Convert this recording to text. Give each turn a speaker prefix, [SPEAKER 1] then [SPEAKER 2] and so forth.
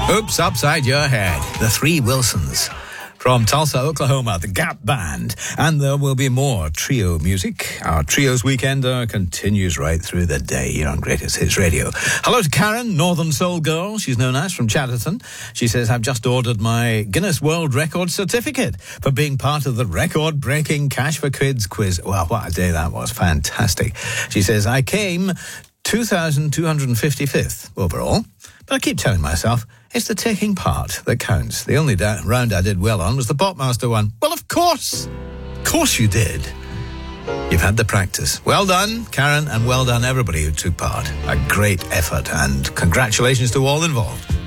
[SPEAKER 1] Oops, Upside Your Head. The Three Wilsons. From Tulsa, Oklahoma, the Gap Band. And there will be more trio music. Our Trios Weekender continues right through the day here on Greatest Hits Radio. Hello to Karen, Northern Soul Girl, she's known as, from Chatterton. She says, I've just ordered my Guinness World Record certificate for being part of the record-breaking Cash for Kids quiz. Well, what a day that was. Fantastic. She says, I came 2,255th overall, but I keep telling myself, it's the taking part that counts. The only round I did well on was the Popmaster one. Well, of course. Of course you did. You've had the practice. Well done, Karen, and well done everybody who took part. A great effort, and congratulations to all involved.